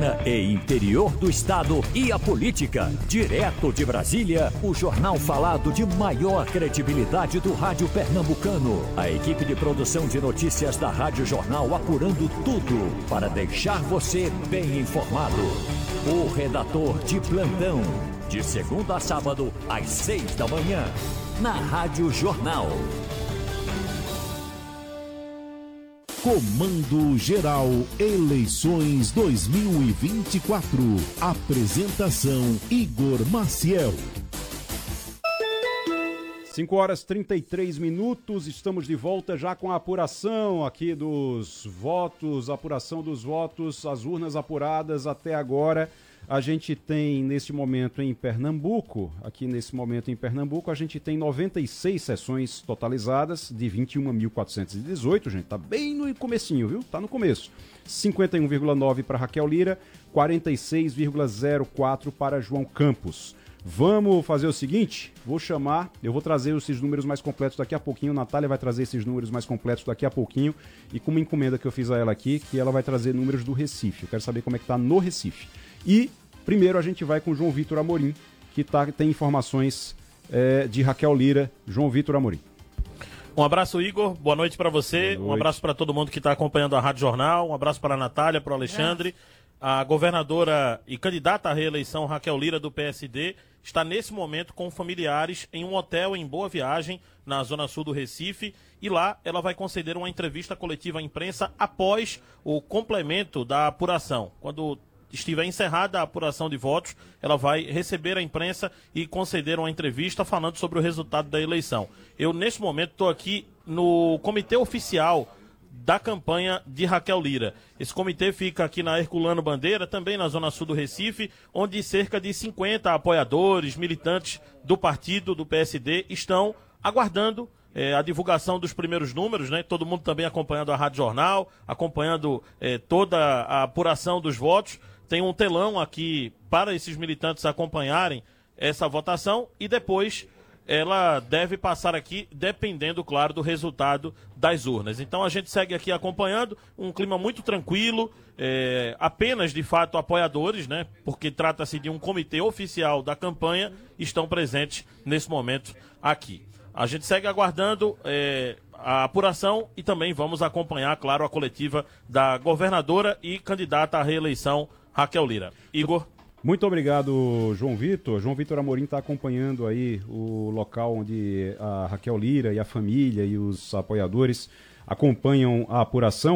urbana e interior do estado e a política. Direto de Brasília, o jornal falado de maior credibilidade do rádio pernambucano. A equipe de produção de notícias da Rádio Jornal apurando tudo para deixar você bem informado. O redator de plantão, de segunda a sábado, às 6 da manhã, na Rádio Jornal. Comando Geral Eleições 2024. Apresentação Igor Maciel. 5 horas 33 minutos, estamos de volta já com a apuração aqui dos votos, apuração dos votos, as urnas apuradas até agora. A gente tem nesse momento em Pernambuco, a gente tem 96 sessões totalizadas de 21.418, gente, tá bem no comecinho, viu? Tá no começo. 51,9 para Raquel Lira, 46,04 para João Campos. Vamos fazer o seguinte, eu vou trazer esses números mais completos daqui a pouquinho, Natália vai trazer esses números mais completos daqui a pouquinho, e com uma encomenda que eu fiz a ela aqui, que ela vai trazer números do Recife, eu quero saber como é que tá no Recife. E primeiro a gente vai com o João Vitor Amorim, que tem informações de Raquel Lira. João Vitor Amorim. Um abraço, Igor, boa noite para você, um abraço para todo mundo que está acompanhando a Rádio Jornal, um abraço para a Natália, para o Alexandre. A governadora e candidata à reeleição Raquel Lira, do PSD, está nesse momento com familiares em um hotel em Boa Viagem, na zona sul do Recife, e lá ela vai conceder uma entrevista coletiva à imprensa após o complemento da apuração. Quando estiver encerrada a apuração de votos, ela vai receber a imprensa e conceder uma entrevista falando sobre o resultado da eleição. Eu, nesse momento, estou aqui no comitê oficial da campanha de Raquel Lira. Esse comitê fica aqui na Herculano Bandeira, também na zona sul do Recife, onde cerca de 50 apoiadores, militantes do partido, do PSD, estão aguardando a divulgação dos primeiros números, né? Todo mundo também acompanhando a Rádio Jornal, acompanhando toda a apuração dos votos. Tem um telão aqui para esses militantes acompanharem essa votação e depois ela deve passar aqui, dependendo, claro, do resultado das urnas. Então a gente segue aqui acompanhando, um clima muito tranquilo, apenas, de fato, apoiadores, né? Porque trata-se de um comitê oficial da campanha, estão presentes nesse momento aqui. A gente segue aguardando a apuração e também vamos acompanhar, claro, a coletiva da governadora e candidata à reeleição Raquel Lira. Igor. Muito obrigado, João Vitor. João Vitor Amorim está acompanhando aí o local onde a Raquel Lira e a família e os apoiadores acompanham a apuração.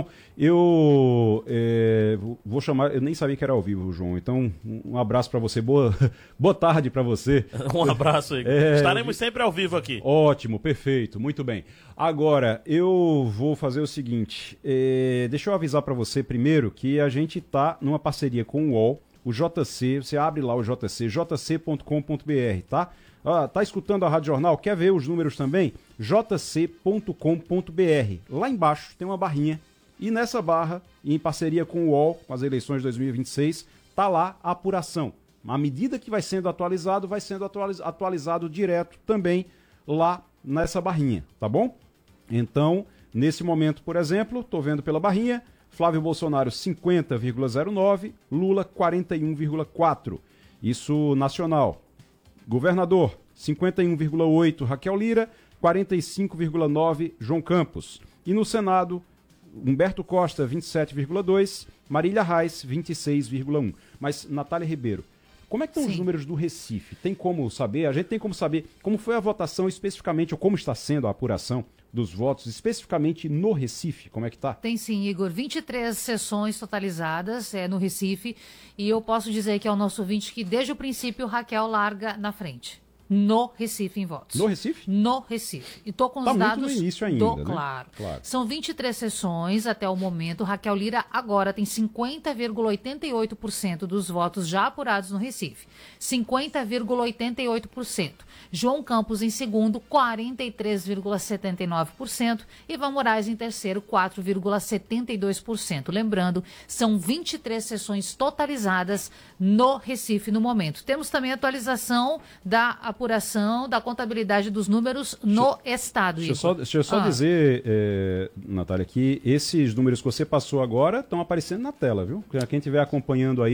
Eu vou chamar, eu nem sabia que era ao vivo, João, então um abraço para você, boa tarde para você. Um abraço, Igor. Estaremos sempre ao vivo aqui. Ótimo, perfeito, muito bem. Agora, eu vou fazer o seguinte, deixa eu avisar para você primeiro que a gente está numa parceria com o UOL, o JC, você abre lá o JC, jc.com.br, tá? Tá escutando a Rádio Jornal? Quer ver os números também? jc.com.br. Lá embaixo tem uma barrinha e nessa barra, em parceria com o UOL, com as eleições de 2026, tá lá a apuração. À medida que vai sendo atualizado direto também lá nessa barrinha, tá bom? Então, nesse momento, por exemplo, tô vendo pela barrinha, Flávio Bolsonaro 50,09, Lula 41,4. Isso nacional. Governador 51,8, Raquel Lira, 45,9, João Campos. E no Senado, Humberto Costa 27,2, Marília Reis 26,1. Mas, Natália Ribeiro, como é que estão os números do Recife? Tem como saber? A gente tem como saber como foi a votação especificamente, ou como está sendo a apuração dos votos, especificamente no Recife, como é que tá? Tem sim, Igor, 23 sessões totalizadas no Recife, e eu posso dizer que é o nosso ouvinte que desde o princípio Raquel larga na frente. No Recife em votos. No Recife? No Recife. E tô com os dados muito no início ainda, né? Claro. São 23 sessões até o momento. Raquel Lira agora tem 50,88% dos votos já apurados no Recife. 50,88%. João Campos em segundo, 43,79%. E Ivan Moraes em terceiro, 4,72%. Lembrando, são 23 sessões totalizadas no Recife no momento. Temos também a atualização da apuração, da contabilidade dos números no estado. Deixa eu só dizer, Natália, que esses números que você passou agora estão aparecendo na tela, viu? Quem estiver acompanhando aí